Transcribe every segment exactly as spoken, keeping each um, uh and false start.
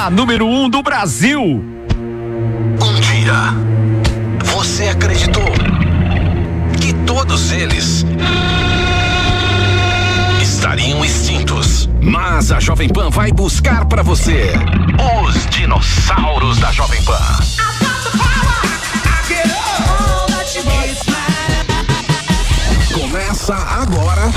a número um do Brasil. Um dia, você acreditou que todos eles estariam extintos. Mas a Jovem Pan vai buscar pra você os dinossauros da Jovem Pan. Começa agora.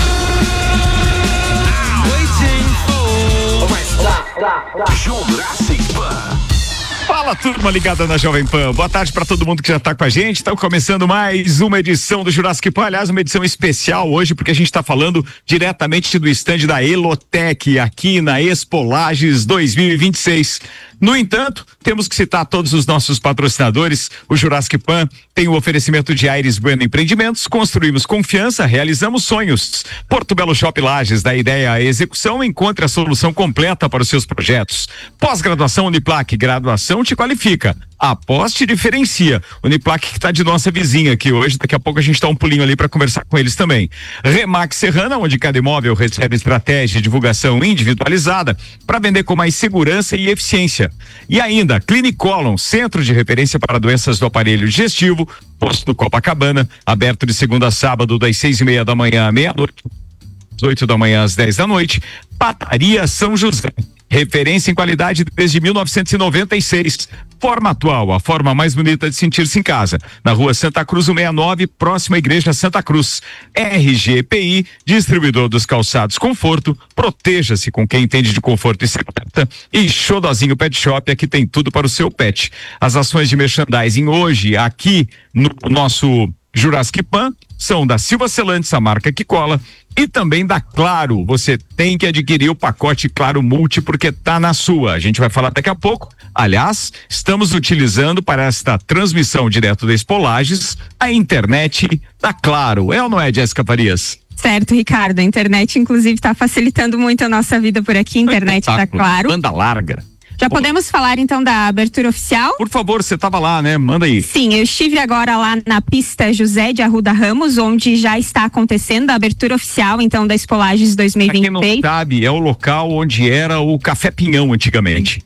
Jurassic Pan. Fala, turma ligada na Jovem Pan. Boa tarde para todo mundo que já tá com a gente. Estamos começando mais uma edição do Jurassic Pan. Aliás, uma edição especial hoje, porque a gente está falando diretamente do estande da Elotec, aqui na Expo Lages dois mil e vinte e seis. No entanto, temos que citar todos os nossos patrocinadores. O Jurassic Pan tem o oferecimento de Aires Bueno Empreendimentos. Construímos confiança, realizamos sonhos. Porto Belo Shop Lages, da ideia à execução, encontre a solução completa para os seus projetos. Pós-graduação Uniplac, graduação te qualifica. Aposte e diferencia. Uniplac que está de nossa vizinha aqui hoje. Daqui a pouco a gente dá um pulinho ali para conversar com eles também. Remax Serrana, onde cada imóvel recebe estratégia de divulgação individualizada para vender com mais segurança e eficiência. E ainda, Clinicolon, centro de referência para doenças do aparelho digestivo, posto Copacabana, aberto de segunda a sábado, das seis e meia da manhã à meia-noite, das oito da manhã às dez da noite. Pataria São José, referência em qualidade desde mil novecentos e noventa e seis. Forma atual, a forma mais bonita de sentir-se em casa. Na rua Santa Cruz sessenta e nove, próxima à Igreja Santa Cruz. R G P I, distribuidor dos calçados Conforto. Proteja-se com quem entende de conforto e segurança. E Xodozinho Pet Shop, aqui tem tudo para o seu pet. As ações de merchandising hoje, aqui no nosso Jurassic Pan, são da Silva Celantes, a marca que cola, e também da Claro. Você tem que adquirir o pacote Claro Multi porque tá na sua. A gente vai falar daqui a pouco. Aliás, estamos utilizando para esta transmissão direto da Expo Lages a internet da Claro. É ou não é, Jéssica Farias? Certo, Ricardo. A internet, inclusive, está facilitando muito a nossa vida por aqui. A internet tá Claro. Banda larga. Já podemos falar então da abertura oficial? Por favor, você estava lá, né? Manda aí. Sim, eu estive agora lá na pista José de Arruda Ramos, onde já está acontecendo a abertura oficial então da Expo Lages dois mil e vinte e seis. Pra quem não sabe, é o local onde era o Café Pinhão antigamente.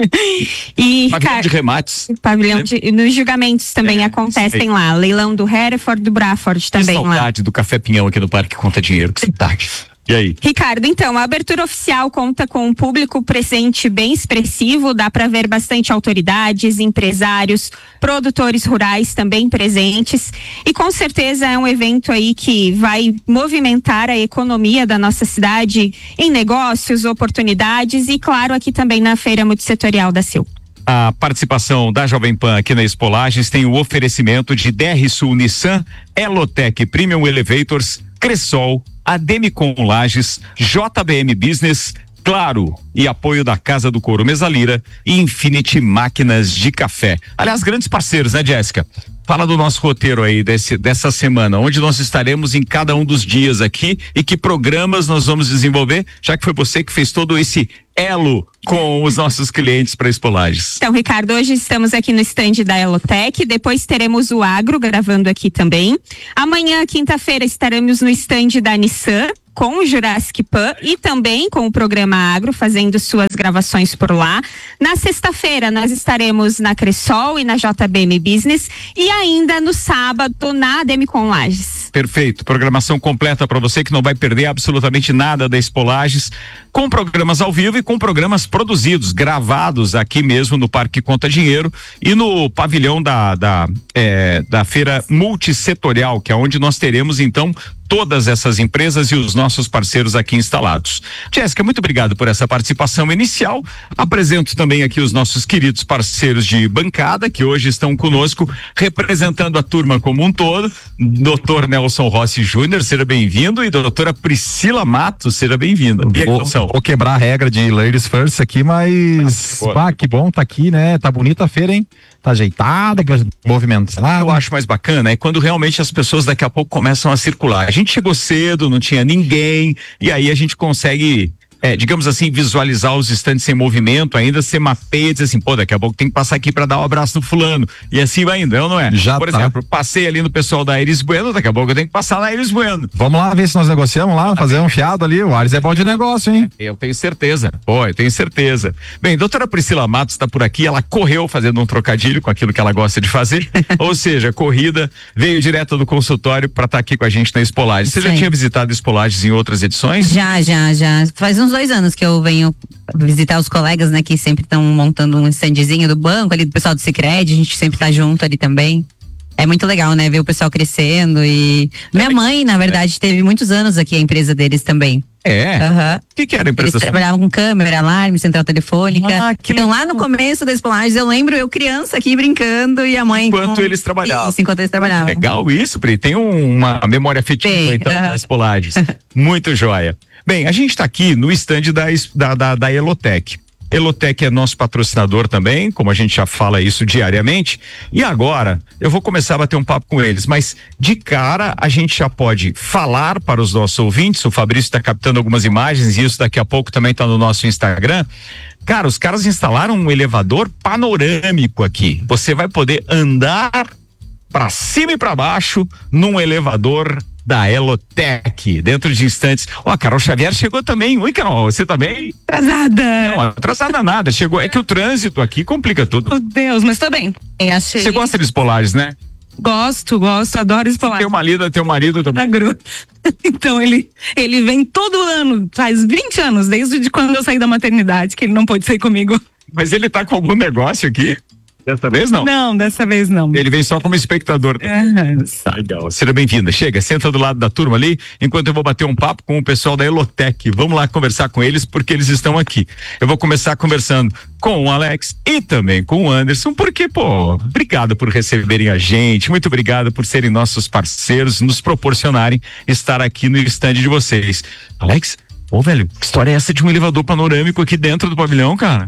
E pavilhão de remates. Pavilhão de, nos julgamentos também é, acontecem sei. lá. Leilão do Hereford, do Braford também que saudade lá. Do Café Pinhão aqui no Parque Conta Dinheiro. Que saudade. E aí? Ricardo, então, a abertura oficial conta com um público presente bem expressivo, dá para ver bastante autoridades, empresários, produtores rurais também presentes, e com certeza é um evento aí que vai movimentar a economia da nossa cidade em negócios, oportunidades e, claro, aqui também na Feira Multissetorial da Sil. A participação da Jovem Pan aqui na Expo Lages tem o oferecimento de D R Sul Nissan, Elotec Premium Elevators, Cressol, Ademicon Lages, J B M Business, Claro, e apoio da Casa do Couro Mesalira e Infinity Máquinas de Café. Aliás, grandes parceiros, né, Jéssica? Fala do nosso roteiro aí desse, dessa semana, onde nós estaremos em cada um dos dias aqui e que programas nós vamos desenvolver, já que foi você que fez todo esse elo com os nossos clientes para Expo Lages. Então, Ricardo, hoje estamos aqui no estande da Elotec, depois teremos o Agro gravando aqui também. Amanhã, quinta-feira, estaremos no estande da Nissan, com o Jurassic Pan e também com o programa Agro, fazendo suas gravações por lá. Na sexta-feira, nós estaremos na Cressol e na J B M Business e ainda no sábado na Ademicon Lages. Perfeito, programação completa para você que não vai perder absolutamente nada da Expo Lages, com programas ao vivo e com programas produzidos, gravados aqui mesmo no Parque Conta Dinheiro e no pavilhão da, da, é, da Feira Multissetorial, que é onde nós teremos então todas essas empresas e os nossos parceiros aqui instalados. Jéssica, muito obrigado por essa participação inicial. Apresento também aqui os nossos queridos parceiros de bancada que hoje estão conosco, representando a turma como um todo. doutor Nelson Rossi Júnior, seja bem-vindo, e doutora Priscila Matos, seja bem-vinda. Vou, vou quebrar a regra de ladies first aqui, mas ah, que bom, tá aqui, né? Tá bonita a feira, hein? Tá ajeitada, movimentada. Eu acho mais bacana é quando realmente as pessoas daqui a pouco começam a circular. A gente chegou cedo, não tinha ninguém, e aí a gente consegue é, digamos assim, visualizar os estandes em movimento, ainda você mapeia e diz assim, pô, daqui a pouco tem que passar aqui para dar um abraço no fulano. E assim vai indo, é ou não é? Já Por tá. exemplo, passei ali no pessoal da Iris Bueno, daqui a pouco eu tenho que passar na Iris Bueno. Vamos lá ver se nós negociamos lá, fazer um fiado ali. O Ares é bom de negócio, hein? Eu tenho certeza. Pô, eu tenho certeza. Bem, doutora Priscila Matos está por aqui, ela correu fazendo um trocadilho com aquilo que ela gosta de fazer, ou seja, corrida, veio direto do consultório para estar tá aqui com a gente na Espolages. Você já tinha visitado Espolages em outras edições? Já, já, já. Faz uns dois anos que eu venho visitar os colegas, né, que sempre estão montando um standzinho do banco ali, do pessoal do Sicredi, a gente sempre tá junto ali também. É muito legal, né, ver o pessoal crescendo e... Minha mãe, na verdade, teve muitos anos aqui a empresa deles também. É? Aham. O que que era a empresa? Eles trabalhavam com câmera, alarme, central telefônica. Ah, que então, lá legal. no começo da Espolages, eu lembro eu criança aqui brincando e a mãe... Enquanto com... eles trabalhavam. Isso, enquanto eles trabalhavam. Legal isso, Pri. Tem um- uma memória afetiva, Tem, então, aham. das Espolages. Muito joia. Bem, a gente está aqui no estande da, es- da, da, da Elotec. Elotec é nosso patrocinador também, como a gente já fala isso diariamente. E agora, eu vou começar a bater um papo com eles, mas de cara a gente já pode falar para os nossos ouvintes. O Fabrício está captando algumas imagens e isso daqui a pouco também está no nosso Instagram. Cara, os caras instalaram um elevador panorâmico aqui. Você vai poder andar para cima e para baixo num elevador da Elotec, dentro de instantes. Ó, a Carol Xavier chegou também. Oi, Carol, você também? Atrasada. Não, atrasada nada, chegou. É que o trânsito aqui complica tudo. Meu Deus, mas tô bem. Eu achei. Você gosta de Espolares, né? Gosto, gosto, adoro Espolares. Teu marido, teu marido também. Da Gru. Então ele, ele vem todo ano, faz vinte anos, desde de quando eu saí da maternidade, que ele não pôde sair comigo. Mas ele tá com algum negócio aqui? Dessa vez não? Não, dessa vez não. Ele vem só como espectador. Aham. Tá, legal. Seja bem-vinda. Chega, senta do lado da turma ali, enquanto eu vou bater um papo com o pessoal da Elotec. Vamos lá conversar com eles, porque eles estão aqui. Eu vou começar conversando com o Alex e também com o Anderson, porque, pô, obrigado por receberem a gente, muito obrigado por serem nossos parceiros, nos proporcionarem estar aqui no estande de vocês. Alex, ô velho, que história é essa de um elevador panorâmico aqui dentro do pavilhão, cara?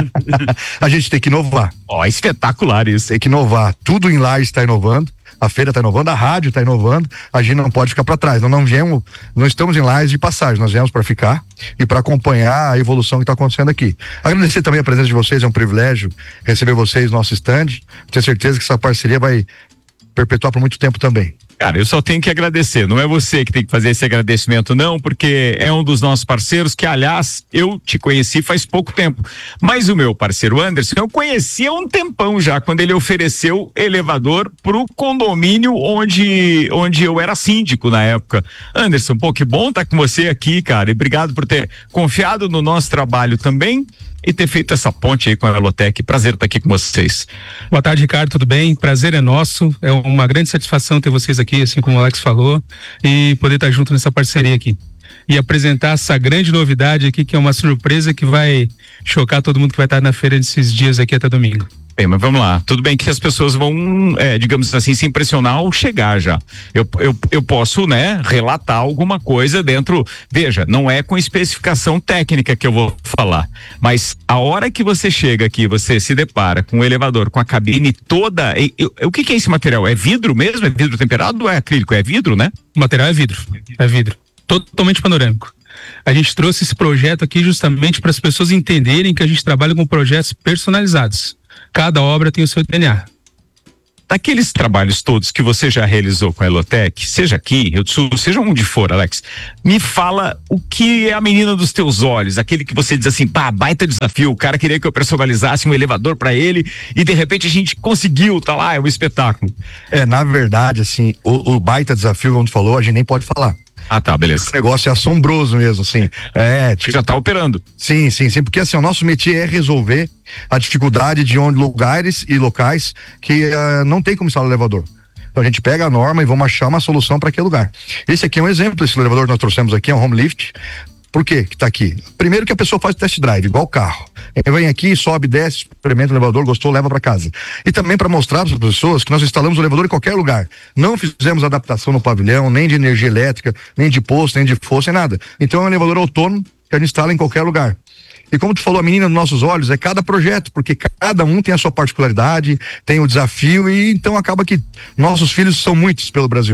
A gente tem que inovar, Ó, espetacular isso. tem que inovar. Tudo em lá está inovando, a feira está inovando, a rádio está inovando, a gente não pode ficar para trás. Nós não viemos, não estamos em Lages de passagem, nós viemos para ficar e para acompanhar a evolução que está acontecendo aqui. Agradecer também a presença de vocês, é um privilégio receber vocês no nosso stand. Tenho certeza que essa parceria vai perpetuar por muito tempo também. Cara, eu só tenho que agradecer, não é você que tem que fazer esse agradecimento não, porque é um dos nossos parceiros que, aliás, eu te conheci faz pouco tempo, mas o meu parceiro Anderson, eu conheci há um tempão já, quando ele ofereceu elevador pro condomínio onde, onde eu era síndico na época. Anderson, pô, que bom estar com você aqui, cara, e obrigado por ter confiado no nosso trabalho também e ter feito essa ponte aí com a Elotec. Prazer estar aqui com vocês. Boa tarde, Ricardo, tudo bem? Prazer é nosso, é uma grande satisfação ter vocês aqui, assim como o Alex falou, e poder estar junto nessa parceria aqui. E apresentar essa grande novidade aqui, que é uma surpresa que vai chocar todo mundo que vai estar na feira desses dias aqui até domingo. Bem, mas vamos lá. Tudo bem que as pessoas vão, é, digamos assim, se impressionar ao chegar já. Eu, eu, eu posso, né, relatar alguma coisa dentro. Veja, não é com especificação técnica que eu vou falar, mas a hora que você chega aqui, você se depara com o elevador, com a cabine toda. E, e, o que, que é esse material? É vidro mesmo? É vidro temperado ou é acrílico? É vidro, né? O material é vidro, é vidro, totalmente panorâmico. A gente trouxe esse projeto aqui justamente para as pessoas entenderem que a gente trabalha com projetos personalizados. Cada obra tem o seu D N A. Daqueles trabalhos todos que você já realizou com a Elotec, seja aqui, Rio do Sul, seja onde for, Alex, me fala o que é a menina dos teus olhos, aquele que você diz assim, pá, baita desafio, o cara queria que eu personalizasse um elevador para ele e de repente a gente conseguiu, tá lá, é um espetáculo. É, na verdade, assim, o, o baita desafio, como tu falou, a gente nem pode falar. Ah, tá, beleza. O negócio é assombroso mesmo, assim. É, Você já tá operando. Sim, sim, sim, porque assim, o nosso métier é resolver a dificuldade de onde lugares e locais que uh, não tem como instalar elevador. Então a gente pega a norma e vamos achar uma solução para aquele lugar. Esse aqui é um exemplo, esse elevador que nós trouxemos aqui é um home lift. Por quê que tá aqui? Primeiro que a pessoa faz o test drive, igual o carro. Ele vem aqui, sobe, desce, experimenta o elevador, gostou, leva para casa. E também para mostrar para as pessoas que nós instalamos o elevador em qualquer lugar. Não fizemos adaptação no pavilhão, nem de energia elétrica, nem de posto, nem de força, nem nada. Então é um elevador autônomo que a gente instala em qualquer lugar. E como tu falou, a menina dos nossos olhos é cada projeto, porque cada um tem a sua particularidade, tem o desafio e então acaba que nossos filhos são muitos pelo Brasil.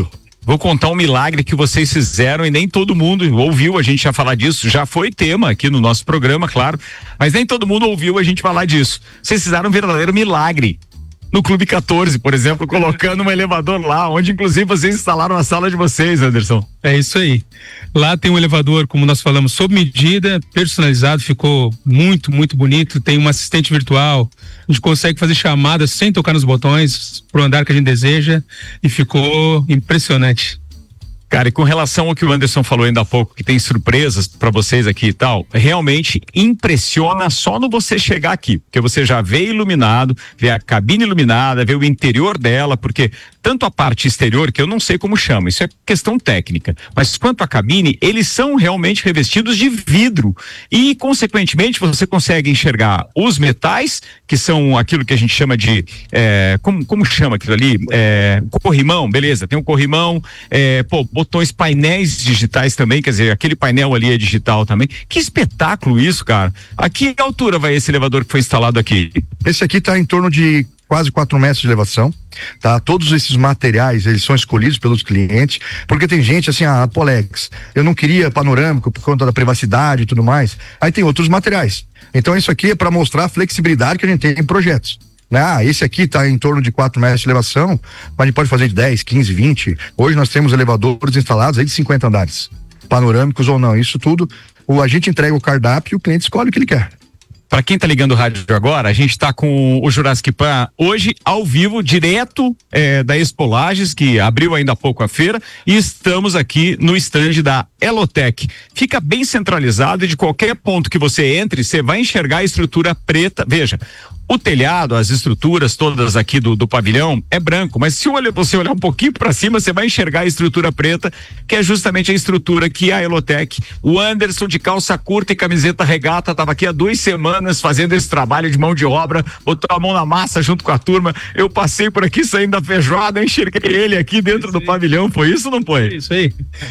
Vou contar um milagre que vocês fizeram e nem todo mundo ouviu a gente já falar disso. Já foi tema aqui no nosso programa, claro, mas nem todo mundo ouviu a gente falar disso. Vocês fizeram um verdadeiro milagre no Clube quatorze, por exemplo, colocando um elevador lá, onde inclusive vocês instalaram a sala de vocês, Anderson. É isso aí. Lá tem um elevador, como nós falamos, sob medida, personalizado, ficou muito, muito bonito. Tem um assistente virtual, a gente consegue fazer chamadas sem tocar nos botões pro andar que a gente deseja e ficou impressionante. Cara, e com relação ao que o Anderson falou ainda há pouco, que tem surpresas para vocês aqui e tal, realmente impressiona só no você chegar aqui, porque você já vê iluminado, vê a cabine iluminada, vê o interior dela, porque tanto a parte exterior, que eu não sei como chama, isso é questão técnica, mas quanto a cabine, eles são realmente revestidos de vidro e, consequentemente, você consegue enxergar os metais, que são aquilo que a gente chama de, é, como, como chama aquilo ali? É, corrimão, beleza, tem um corrimão, é, pô, botões, painéis digitais também, quer dizer, aquele painel ali é digital também. Que espetáculo isso, cara. A que altura vai esse elevador que foi instalado aqui? Esse aqui está em torno de quase quatro metros de elevação, tá? Todos esses materiais, eles são escolhidos pelos clientes, porque tem gente assim, a Polex, eu não queria panorâmico por conta da privacidade e tudo mais. Aí tem outros materiais. Então isso aqui é para mostrar a flexibilidade que a gente tem em projetos. Ah, esse aqui está em torno de quatro metros de elevação, mas a gente pode fazer de dez, quinze, vinte. Hoje nós temos elevadores instalados aí de cinquenta andares, panorâmicos ou não. Isso tudo, o, a gente entrega o cardápio e o cliente escolhe o que ele quer. Para quem tá ligando o rádio agora, a gente está com o Jurassic Pan hoje ao vivo, direto é, da Expo Lages, que abriu ainda há pouco a feira, e estamos aqui no stand da Elotec. Fica bem centralizado e de qualquer ponto que você entre, você vai enxergar a estrutura preta. Veja, o telhado, as estruturas todas aqui do, do pavilhão é branco, mas se olha, você olhar um pouquinho para cima, você vai enxergar a estrutura preta, que é justamente a estrutura que a Elotec, o Anderson de calça curta e camiseta regata, estava aqui há duas semanas fazendo esse trabalho de mão de obra, botou a mão na massa junto com a turma. Eu passei por aqui saindo da feijoada, enxerguei ele aqui dentro do pavilhão. Foi isso ou não foi? Isso aí.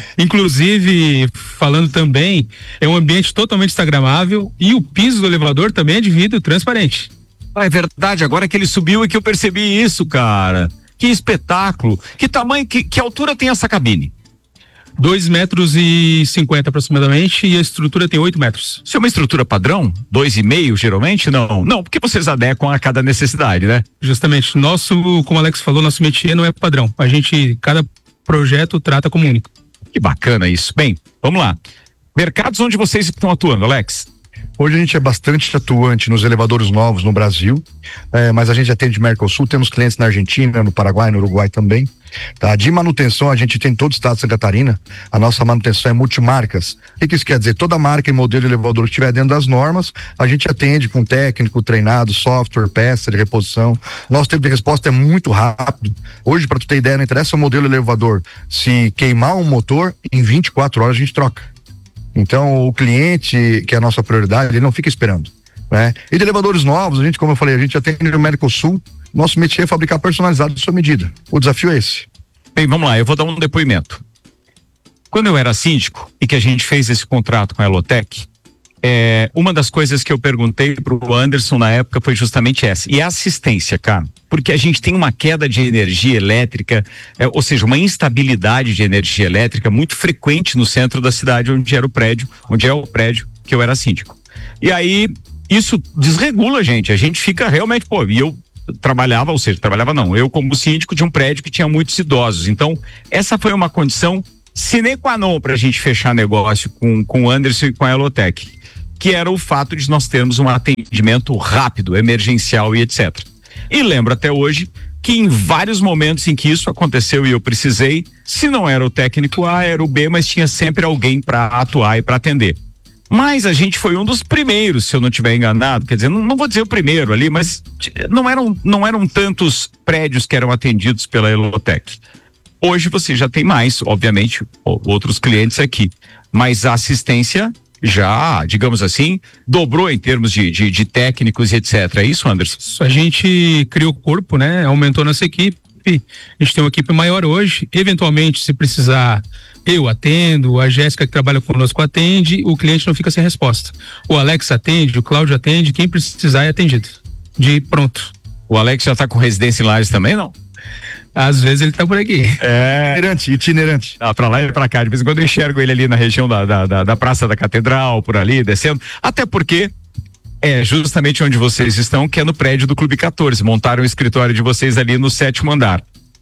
Inclusive, falando também, é um ambiente totalmente instagramável e o piso do elevador também é de vidro transparente. Ah, é verdade, agora que ele subiu é que eu percebi isso, cara. Que espetáculo. Que tamanho, que, que altura tem essa cabine? Dois metros e cinquenta aproximadamente e a estrutura tem oito metros. Isso é uma estrutura padrão? Dois e meio, geralmente? Não. Não, porque vocês adequam a cada necessidade, né? Justamente. Nosso, como o Alex falou, nosso métier não é padrão. A gente, cada projeto trata como único. Que bacana isso. Bem, vamos lá. Mercados onde vocês estão atuando, Alex? Hoje a gente é bastante atuante nos elevadores novos no Brasil, é, mas a gente atende Mercosul, temos clientes na Argentina, no Paraguai, no Uruguai também. Tá? De manutenção, a gente tem em todo o estado de Santa Catarina, a nossa manutenção é multimarcas. O que, que isso quer dizer? Toda marca e modelo de elevador que estiver dentro das normas, a gente atende com técnico treinado, software, peça de reposição. Nosso tempo de resposta é muito rápido. Hoje, para tu ter ideia, não interessa o modelo elevador, se queimar um motor, em vinte e quatro horas a gente troca. Então, o cliente, que é a nossa prioridade, ele não fica esperando, né? E de elevadores novos, a gente, como eu falei, a gente atende no Mercosul, nosso métier é fabricar personalizado de sua medida. O desafio é esse. Bem, vamos lá, eu vou dar um depoimento. Quando eu era síndico e que a gente fez esse contrato com a Elotec, é, uma das coisas que eu perguntei pro Anderson na época foi justamente essa, e a assistência, cara, porque a gente tem uma queda de energia elétrica, é, ou seja, uma instabilidade de energia elétrica muito frequente no centro da cidade onde era o prédio, onde é o prédio que eu era síndico. E aí, isso desregula a gente, a gente fica realmente, pô, e eu trabalhava, ou seja, trabalhava não, eu como síndico de um prédio que tinha muitos idosos, então essa foi uma condição sine qua non pra gente fechar negócio com, com o Anderson e com a Elotec, que era o fato de nós termos um atendimento rápido, emergencial e etcétera. E lembro até hoje que em vários momentos em que isso aconteceu e eu precisei, se não era o técnico A, era o B, mas tinha sempre alguém para atuar e para atender. Mas a gente foi um dos primeiros, se eu não estiver enganado, quer dizer, não, não vou dizer o primeiro ali, mas não eram, não eram tantos prédios que eram atendidos pela Elotec. Hoje você já tem mais, obviamente, outros clientes aqui, mas a assistência já, digamos assim, dobrou em termos de, de, de técnicos e etcétera. É isso, Anderson? A gente criou o corpo, né? Aumentou nossa equipe. A gente tem uma equipe maior hoje. Eventualmente, se precisar, eu atendo, a Jéssica que trabalha conosco atende, o cliente não fica sem resposta. O Alex atende, o Cláudio atende, quem precisar é atendido. De pronto. O Alex já está com residência em Lages também, não? Às vezes ele tá por aqui. É. Itinerante, itinerante. Ah, pra lá e pra cá. De vez em quando eu enxergo ele ali na região da, da, da, da Praça da Catedral, por ali, descendo. Até porque é justamente onde vocês estão, que é no prédio do Clube quatorze. Montaram o escritório de vocês ali no sétimo andar.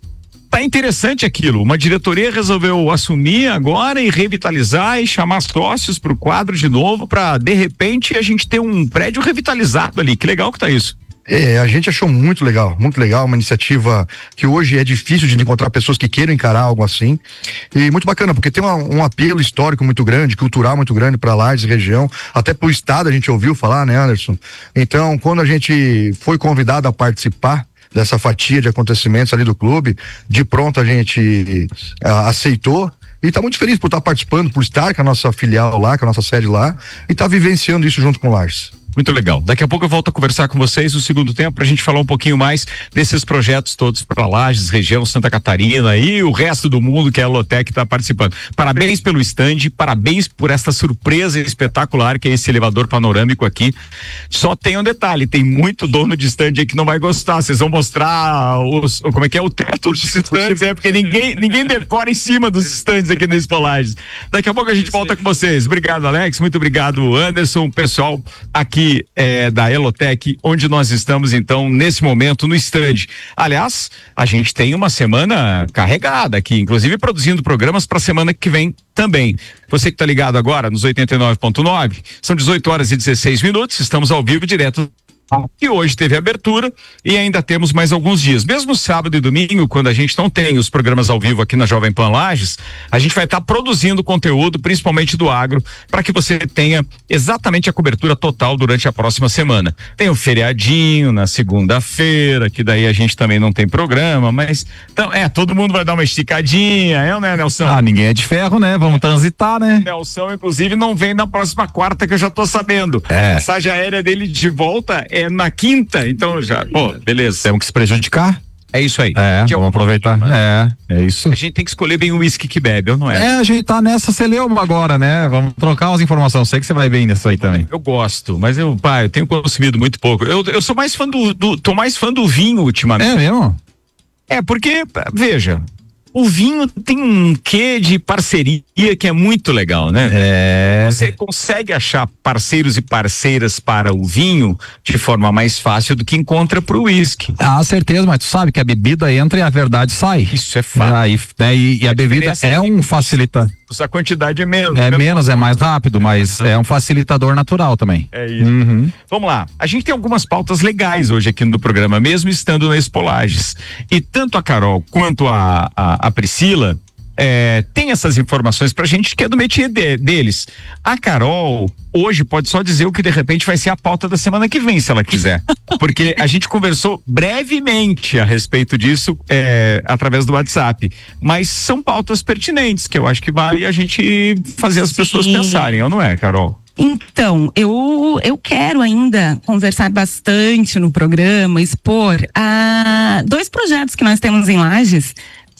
Tá interessante aquilo. Uma diretoria resolveu assumir agora e revitalizar e chamar sócios pro quadro de novo para de repente a gente ter um prédio revitalizado ali. Que legal que tá isso. É, a gente achou muito legal, muito legal, uma iniciativa que hoje é difícil de encontrar pessoas que queiram encarar algo assim, e muito bacana, porque tem uma, um apelo histórico muito grande, cultural muito grande para Lages e região, até pro estado a gente ouviu falar, né, Anderson? Então, quando a gente foi convidado a participar dessa fatia de acontecimentos ali do clube, de pronto a gente a, aceitou, e tá muito feliz por estar participando, por estar com a nossa filial lá, com a nossa sede lá, e tá vivenciando isso junto com o Lages. Muito legal. Daqui a pouco eu volto a conversar com vocês no segundo tempo pra gente falar um pouquinho mais desses projetos todos para Lages, região Santa Catarina e o resto do mundo que a Elotec está participando. Parabéns pelo stand, parabéns por esta surpresa espetacular que é esse elevador panorâmico aqui. Só tem um detalhe, tem muito dono de stand aí que não vai gostar. Vocês vão mostrar os, como é que é o teto dos stands, é porque ninguém, ninguém decora em cima dos stands aqui no Expo Lages. Daqui a pouco a gente volta com vocês. Obrigado, Alex. Muito obrigado, Anderson, pessoal aqui É, da Elotec, onde nós estamos então nesse momento no stand. Aliás, a gente tem uma semana carregada aqui, inclusive produzindo programas para a semana que vem também. Você que está ligado agora nos oitenta e nove ponto nove, são dezoito horas e dezesseis minutos, estamos ao vivo direto. E hoje teve abertura e ainda temos mais alguns dias. Mesmo sábado e domingo, quando a gente não tem os programas ao vivo aqui na Jovem Pan Lages, a gente vai estar tá produzindo conteúdo, principalmente do agro, para que você tenha exatamente a cobertura total durante a próxima semana. Tem o feriadinho na segunda-feira, que daí a gente também não tem programa, mas então, é, todo mundo vai dar uma esticadinha, é ou não é, Nelson? Ah, ninguém é de ferro, né? Vamos transitar, né? Nelson, inclusive, não vem na próxima quarta, que eu já tô sabendo. É. A passagem aérea dele de volta é na quinta, então já, pô, beleza. Temos que se prejudicar. É isso aí. É, De vamos aproveitar. É, é isso. A gente tem que escolher bem o uísque que bebe, ou não é? É, a gente tá nessa celeuma agora, né? Vamos trocar umas informações. Sei que você vai bem nisso aí também. Eu gosto, mas eu, pai, eu tenho consumido muito pouco. Eu, eu sou mais fã do, do, tô mais fã do vinho ultimamente. É mesmo? É, porque, veja, o vinho tem um quê de parceria que é muito legal, né? É. Você consegue achar parceiros e parceiras para o vinho de forma mais fácil do que encontra para o uísque. Ah, certeza, mas tu sabe que a bebida entra e a verdade sai. Isso é fato. Aí, né, e, e a, A bebida diferença é é um facilitador. A quantidade é menos. É né? menos, é mais rápido, mas é um facilitador natural também. É isso. Uhum. Vamos lá. A gente tem algumas pautas legais hoje aqui no programa, mesmo estando na Expo Lages. E tanto a Carol quanto a, a, a Priscila é, tem essas informações pra gente que é do métier de, deles. A Carol hoje pode só dizer o que de repente vai ser a pauta da semana que vem, se ela quiser. Porque a gente conversou brevemente a respeito disso é, através do WhatsApp. Mas são pautas pertinentes que eu acho que vale a gente fazer as pessoas Sim. pensarem, ou não é, Carol? Então, eu, eu quero ainda conversar bastante no programa, expor ah, dois projetos que nós temos em Lages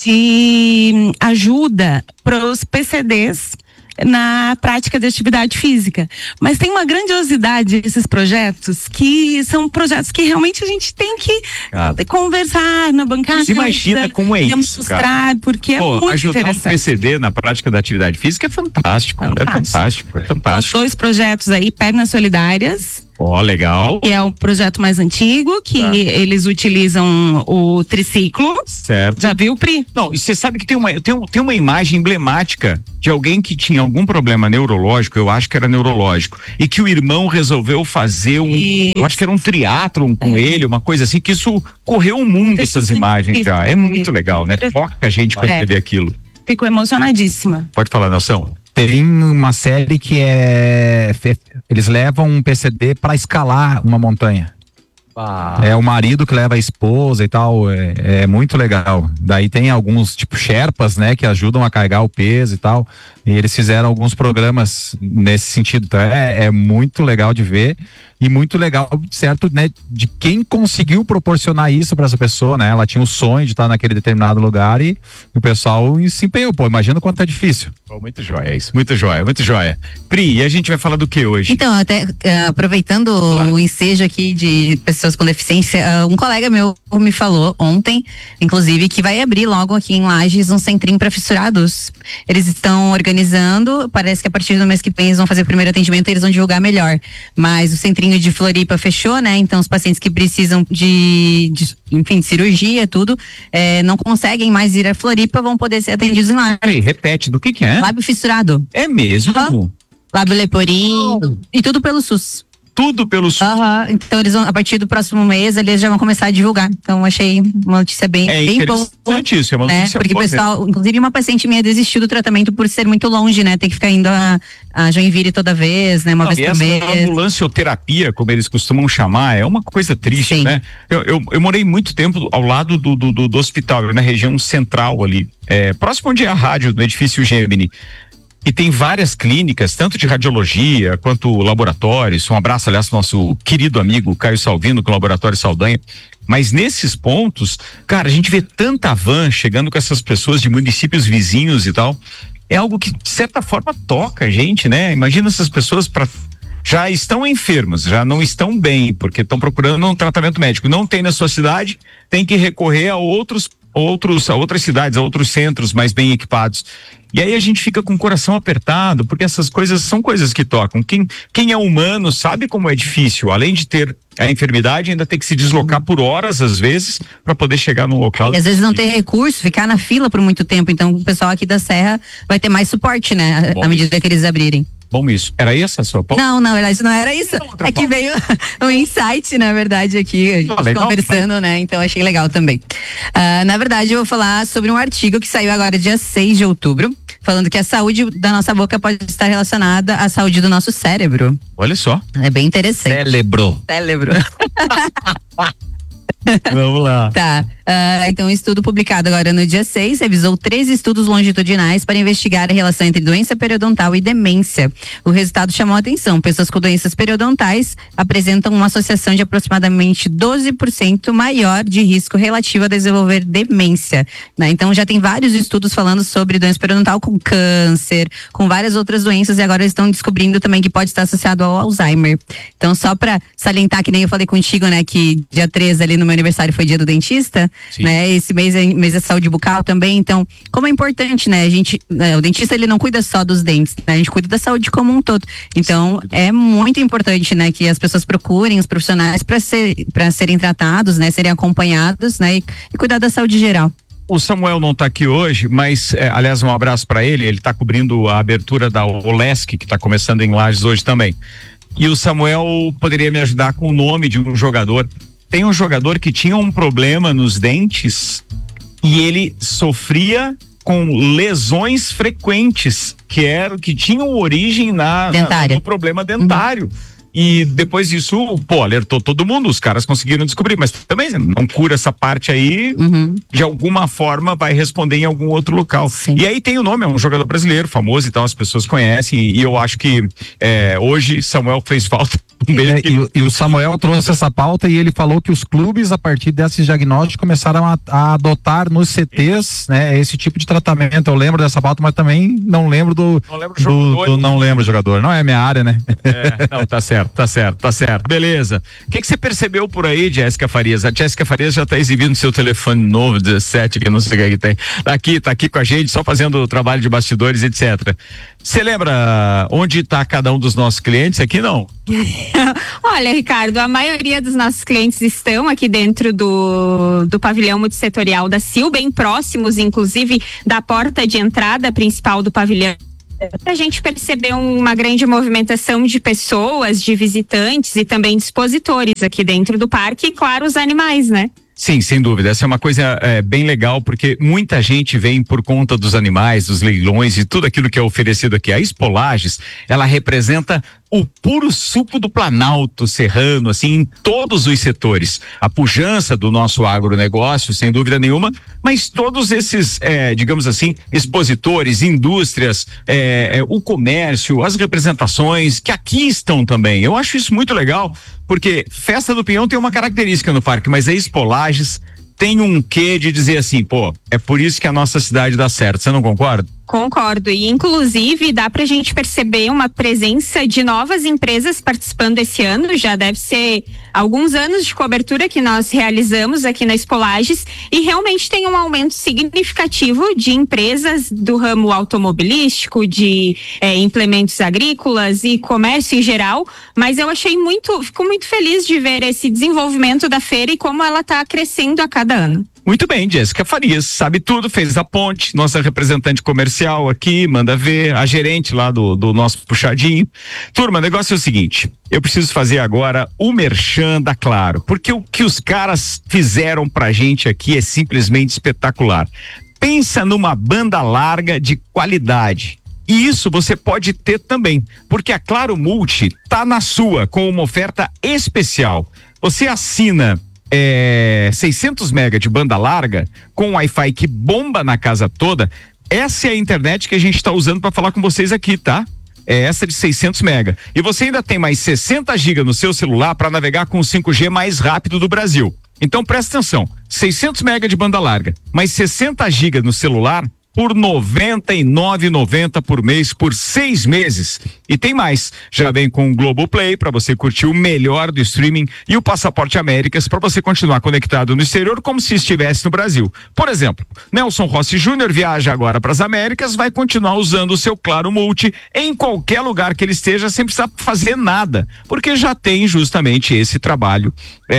de ajuda para os P C Ds na prática de atividade física. Mas tem uma grandiosidade desses projetos que são projetos que realmente a gente tem que Ah. conversar na bancada. Se imagina como é isso, mostrar, cara. porque é Pô, muito ajudar um interessante. P C D na prática da atividade física é fantástico, Fantástico. é fantástico, é fantástico. Dois projetos aí, Pernas Solidárias, Ó, legal, que é o projeto mais antigo, que Tá. eles utilizam o triciclo. certo. Já viu, Pri? Não, e você sabe que tem uma, tem, um- tem uma imagem emblemática de alguém que tinha algum problema neurológico, eu acho que era neurológico, e que o irmão resolveu fazer um, Isso. eu acho que era um triatlon com É. ele, uma coisa assim, que isso correu o mundo, essas imagens já, é muito legal, né? Toca a gente pra É. ver aquilo. Fico emocionadíssima. Pode falar, Nelson. Tem uma série que é. fe- Eles levam um P C D pra escalar uma montanha. É o marido que leva a esposa e tal. É, é muito legal. Daí tem alguns, tipo, Sherpas, né, que ajudam a carregar o peso e tal. E eles fizeram alguns programas nesse sentido. Então é, é muito legal de ver. E muito legal, certo, né, de quem conseguiu proporcionar isso para essa pessoa, né? Ela tinha o sonho de estar naquele determinado lugar e o pessoal se empenhou. Pô, imagina o quanto é difícil. Pô, muito joia, é isso, muito joia, muito joia. Pri, e a gente vai falar do que hoje? Então, até eh, aproveitando o ensejo aqui de pessoas pessoas com deficiência. Uh, um colega meu me falou ontem, inclusive, que vai abrir logo aqui em Lages um centrinho para fissurados. Eles estão organizando, parece que a partir do mês que vem eles vão fazer o primeiro atendimento e eles vão divulgar melhor. Mas o centrinho de Floripa fechou, né? Então os pacientes que precisam de, de enfim, de cirurgia, tudo, é, não conseguem mais ir a Floripa, vão poder ser atendidos em Lages. Peraí, repete, do que que é? Lábio fissurado. É mesmo? Uhum. Lábio leporino e tudo pelo SUS. Tudo pelo SUS. Uhum. Então eles vão, a partir do próximo mês, eles já vão começar a divulgar. Então achei uma notícia bem, é bem boa. Isso, é uma notícia né? Porque o boa pessoal, mesmo. inclusive uma paciente minha desistiu do tratamento por ser muito longe, né? Tem que ficar indo a, a Joinville toda vez, né? Uma Não, vez e por essa mês. ambulancioterapia, como eles costumam chamar, é uma coisa triste, Sim. né? Eu, eu, eu morei muito tempo ao lado do, do, do, do hospital, na região central ali, é, próximo onde é a rádio, no edifício Gemini. E tem várias clínicas, tanto de radiologia quanto laboratórios. Um abraço, aliás, pro nosso querido amigo Caio Salvino, com o Laboratório Saldanha. Mas nesses pontos, cara, a gente vê tanta van chegando com essas pessoas de municípios vizinhos e tal. É algo que, de certa forma, toca a gente, né? Imagina essas pessoas para já estão enfermas, já não estão bem, porque estão procurando um tratamento médico. Não tem na sua cidade, tem que recorrer a outros outros, a outras cidades, a outros centros mais bem equipados. E aí a gente fica com o coração apertado, porque essas coisas são coisas que tocam. Quem, quem é humano sabe como é difícil, além de ter a enfermidade, ainda tem que se deslocar por horas, às vezes, para poder chegar num local. E às vezes não tem recurso, ficar na fila por muito tempo, então o pessoal aqui da Serra vai ter mais suporte, né, à medida que eles abrirem. Bom, isso. Era essa a sua pauta? Não, não, verdade, não era isso. É que veio um insight, na verdade, aqui, a gente Ah, legal. conversando, né? Então achei legal também. Uh, na verdade, eu vou falar sobre um artigo que saiu agora dia seis de outubro, falando que a saúde da nossa boca pode estar relacionada à saúde do nosso cérebro. Olha só. É bem interessante. Cérebro. Cérebro. Vamos lá. Tá. Uh, então, um estudo publicado agora no dia seis revisou três estudos longitudinais para investigar a relação entre doença periodontal e demência. O resultado chamou a atenção. Pessoas com doenças periodontais apresentam uma associação de aproximadamente doze por cento maior de risco relativo a desenvolver demência. Né? Então, já tem vários estudos falando sobre doença periodontal com câncer, com várias outras doenças, e agora eles estão descobrindo também que pode estar associado ao Alzheimer. Então, só para salientar, que nem eu falei contigo, né, que dia treze ali no meu aniversário foi dia do dentista. Sim. Né? Esse mês é mês da saúde bucal também, então, como é importante, né? A gente, né, o dentista, ele não cuida só dos dentes, né? A gente cuida da saúde como um todo. Então, sim, é muito importante, né, que as pessoas procurem os profissionais para ser, para serem tratados, né, serem acompanhados, né, e, e cuidar da saúde geral. O Samuel não está aqui hoje, mas, é, aliás, um abraço para ele. Ele está cobrindo a abertura da Olesc, que está começando em Lages hoje também. E o Samuel poderia me ajudar com o nome de um jogador. Tem um jogador que tinha um problema nos dentes e ele sofria com lesões frequentes, que eram, que tinham origem na, na no problema dentário. Uhum. E depois disso, pô, alertou todo mundo, os caras conseguiram descobrir, mas também não cura essa parte aí, uhum. de alguma forma vai responder em algum outro local. Sim. E aí tem o nome, é um jogador brasileiro, famoso, então as pessoas conhecem, e, e eu acho que é, hoje Samuel fez falta. Um é, que... e, e o Samuel trouxe essa pauta e ele falou que os clubes, a partir desses diagnósticos, começaram a, a adotar nos C Tês, né, esse tipo de tratamento. Eu lembro dessa pauta, mas também não lembro do não lembro do, jogador, do, do não lembro jogador. Não é minha área, né? É, não, tá certo, tá certo, tá certo. Beleza. O que que você percebeu por aí, Jéssica Farias? A Jéssica Farias já tá exibindo seu telefone novo, dezessete, que eu não sei o que tem. Tá aqui, tá aqui com a gente, só fazendo o trabalho de bastidores, etcétera. Você lembra onde está cada um dos nossos clientes aqui, não? Olha, Ricardo, a maioria dos nossos clientes estão aqui dentro do, do pavilhão multissetorial da Sil, bem próximos, inclusive, da porta de entrada principal do pavilhão. A gente percebeu uma grande movimentação de pessoas, de visitantes e também de expositores aqui dentro do parque, e claro, os animais, né? Sim, sem dúvida. Essa é uma coisa é, bem legal, porque muita gente vem por conta dos animais, dos leilões e tudo aquilo que é oferecido aqui. A Expo Lages, ela representa o puro suco do Planalto serrano, assim, em todos os setores. A pujança do nosso agronegócio, sem dúvida nenhuma, mas todos esses, é, digamos assim, expositores, indústrias, é, é, o comércio, as representações que aqui estão também. Eu acho isso muito legal, porque Festa do Pinhão tem uma característica no parque, mas a Expo Lages tem um quê de dizer assim, pô, é por isso que a nossa cidade dá certo. Você não concorda? Concordo, e inclusive dá pra gente perceber uma presença de novas empresas participando esse ano, já deve ser alguns anos de cobertura que nós realizamos aqui na Expo Lages, e realmente tem um aumento significativo de empresas do ramo automobilístico, de eh, implementos agrícolas e comércio em geral, mas eu achei muito, fico muito feliz de ver esse desenvolvimento da feira e como ela está crescendo a cada ano. Muito bem, Jéssica Farias, sabe tudo, fez a ponte, nossa representante comercial aqui, manda ver, a gerente lá do, do nosso puxadinho. Turma, o negócio é o seguinte, eu preciso fazer agora o merchan da Claro, porque o que os caras fizeram pra gente aqui é simplesmente espetacular. Pensa numa banda larga de qualidade. E isso você pode ter também, porque a Claro Multi tá na sua com uma oferta especial. Você assina É, seiscentos mega de banda larga com Wi-Fi que bomba na casa toda. Essa é a internet que a gente está usando para falar com vocês aqui, tá? É essa de seiscentos mega. E você ainda tem mais sessenta gigas no seu celular para navegar com o cinco G mais rápido do Brasil. Então presta atenção, seiscentos mega de banda larga, mais sessenta gigas no celular por noventa e nove reais e noventa centavos por mês por seis meses. E tem mais, já vem com o Globoplay para você curtir o melhor do streaming e o Passaporte Américas para você continuar conectado no exterior como se estivesse no Brasil. Por exemplo, Nelson Rossi Júnior viaja agora para as Américas, vai continuar usando o seu Claro Multi em qualquer lugar que ele esteja sem precisar fazer nada, porque já tem justamente esse trabalho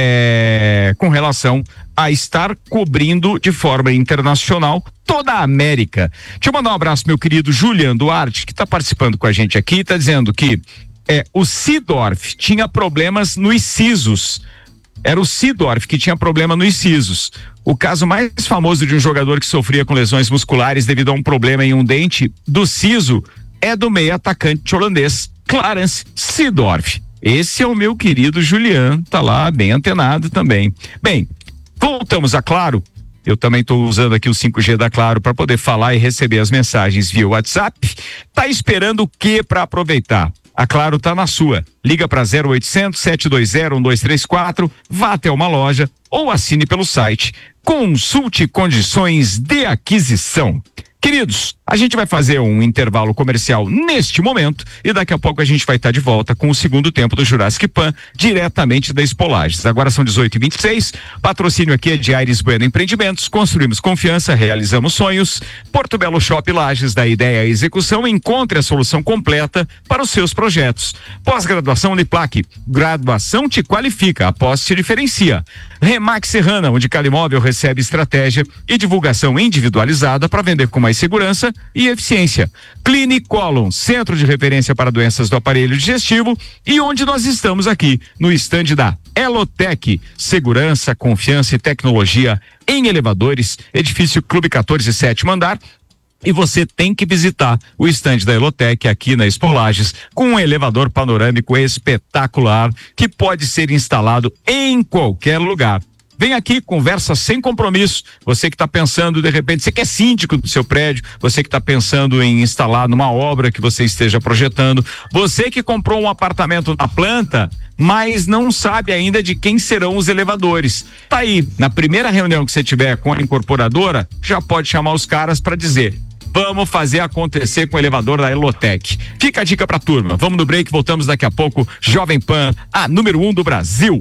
é, com relação a estar cobrindo de forma internacional toda a América. Deixa eu mandar um abraço, meu querido Julian Duarte, que está participando com a gente aqui, está dizendo que é, o Sidorf tinha problemas nos sisos. Era o Sidorf que tinha problema nos sisos. O caso mais famoso de um jogador que sofria com lesões musculares devido a um problema em um dente do siso é do meio atacante holandês Clarence Sidorf. Esse é o meu querido Julian, tá lá bem antenado também. Bem, voltamos a Claro. Eu também estou usando aqui o cinco G da Claro para poder falar e receber as mensagens via WhatsApp. Tá esperando o quê para aproveitar? A Claro tá na sua. Liga para zero oitocentos, sete dois zero, um dois três quatro, vá até uma loja ou assine pelo site. Consulte condições de aquisição. Queridos, a gente vai fazer um intervalo comercial neste momento e daqui a pouco a gente vai estar de volta com o segundo tempo do Jurassic Pan, diretamente da Expo Lages. Agora são dezoito e vinte e seis, patrocínio aqui é de Aires Bueno Empreendimentos, construímos confiança, realizamos sonhos. Porto Belo Shop Lages, da ideia à execução, encontre a solução completa para os seus projetos. Pós-graduação Uniplac, graduação te qualifica, após te diferencia. Remax Serrana, onde cada imóvel recebe estratégia e divulgação individualizada para vender com mais segurança e eficiência. Clinic Colon, centro de referência para doenças do aparelho digestivo, e onde nós estamos aqui, no estande da Elotec, segurança, confiança e tecnologia em elevadores, edifício Clube quatorze, sétimo andar. E você tem que visitar o estande da Elotec aqui na Expo Lages, com um elevador panorâmico espetacular que pode ser instalado em qualquer lugar. Vem aqui, conversa sem compromisso. Você que está pensando, de repente, você que é síndico do seu prédio, você que está pensando em instalar numa obra que você esteja projetando, você que comprou um apartamento na planta, mas não sabe ainda de quem serão os elevadores. Tá aí, na primeira reunião que você tiver com a incorporadora, já pode chamar os caras para dizer: vamos fazer acontecer com o elevador da Elotec. Fica a dica pra turma. Vamos no break, voltamos daqui a pouco. Jovem Pan, a número um do Brasil.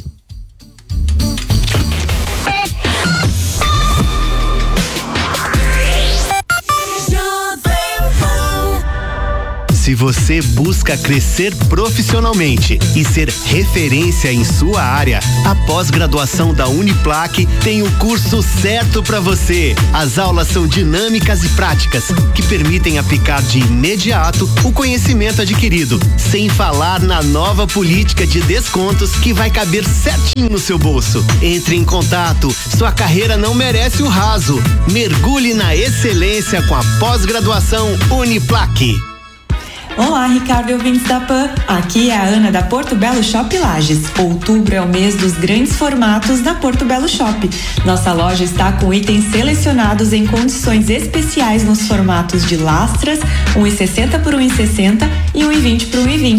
Se você busca crescer profissionalmente e ser referência em sua área, a pós-graduação da Uniplac tem o curso certo para você. As aulas são dinâmicas e práticas, que permitem aplicar de imediato o conhecimento adquirido, sem falar na nova política de descontos que vai caber certinho no seu bolso. Entre em contato, sua carreira não merece o raso. Mergulhe na excelência com a pós-graduação Uniplac. Olá, Ricardo e ouvintes da Pan. Aqui é a Ana da Porto Belo Shop Lages. Outubro é o mês dos grandes formatos da Porto Belo Shop. Nossa loja está com itens selecionados em condições especiais nos formatos de lastras, um e sessenta por um e sessenta e um e vinte por um e vinte.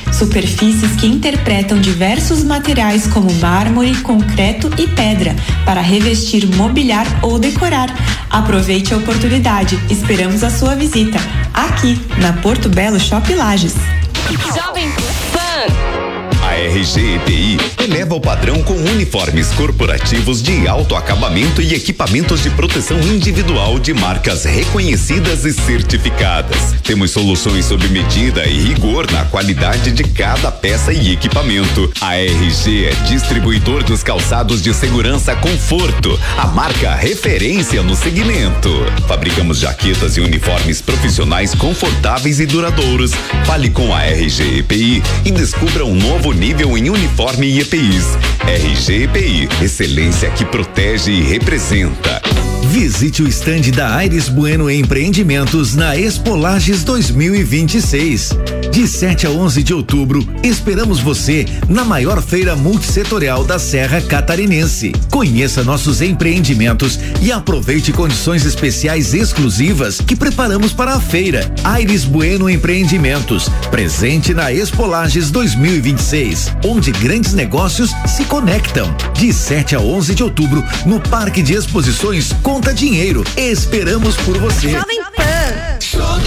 Superfícies que interpretam diversos materiais como mármore, concreto e pedra para revestir, mobiliar ou decorar. Aproveite a oportunidade. Esperamos a sua visita aqui na Porto Belo Shop Lages. Jovem Pan. A R G E P I eleva o padrão com uniformes corporativos de alto acabamento e equipamentos de proteção individual de marcas reconhecidas e certificadas. Temos soluções sob medida e rigor na qualidade de cada peça e equipamento. A R G é distribuidor dos calçados de segurança Conforto, a marca referência no segmento. Fabricamos jaquetas e uniformes profissionais confortáveis e duradouros. Fale com a R G E P I e descubra um novo nível em uniforme e E P Is. R G E P I, excelência que protege e representa. Visite o estande da Aires Bueno Empreendimentos na Expo Lages dois mil e vinte e seis. De sete a onze de outubro, esperamos você na maior feira multissetorial da Serra Catarinense. Conheça nossos empreendimentos e aproveite condições especiais exclusivas que preparamos para a feira. Aires Bueno Empreendimentos, presente na Expo Lages dois mil e vinte e seis, onde grandes negócios se conectam. De sete a onze de outubro, no Parque de Exposições Conta Dinheiro. Esperamos por você. Jovem Pan.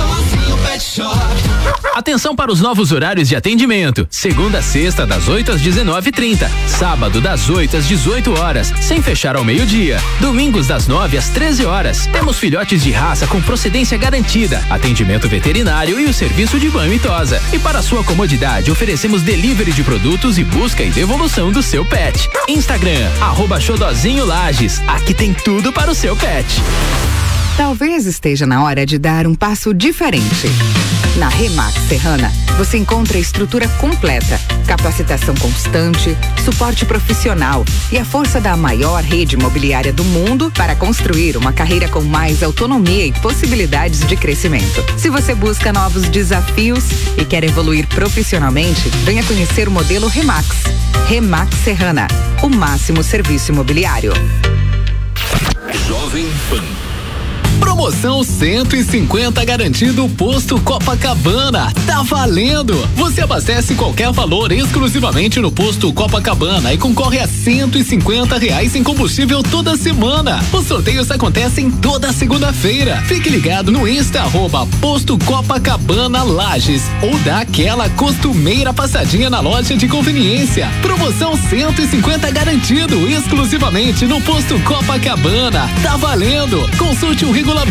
Atenção para os novos horários de atendimento. Segunda a sexta, das oito às dezenove e trinta. Sábado, das oito às dezoito horas, sem fechar ao meio-dia. Domingos, das nove às treze horas. Temos filhotes de raça com procedência garantida, atendimento veterinário e o serviço de banho e tosa. E para sua comodidade, oferecemos delivery de produtos e busca e devolução do seu pet. Instagram, arroba Xodozinho Lages. Aqui tem tudo para o seu pet. Talvez esteja na hora de dar um passo diferente. Na Remax Serrana, você encontra a estrutura completa, capacitação constante, suporte profissional e a força da maior rede imobiliária do mundo para construir uma carreira com mais autonomia e possibilidades de crescimento. Se você busca novos desafios e quer evoluir profissionalmente, venha conhecer o modelo Remax. Remax Serrana, o máximo serviço imobiliário. Jovem Pan. Promoção cento e cinquenta garantido Posto Copacabana. Tá valendo! Você abastece qualquer valor exclusivamente no Posto Copacabana e concorre a cento e cinquenta reais em combustível toda semana. Os sorteios acontecem toda segunda-feira. Fique ligado no Insta arroba Posto Copacabana Lages ou dá aquela costumeira passadinha na loja de conveniência. Promoção cento e cinquenta garantido exclusivamente no Posto Copacabana. Tá valendo! Consulte o regulamento.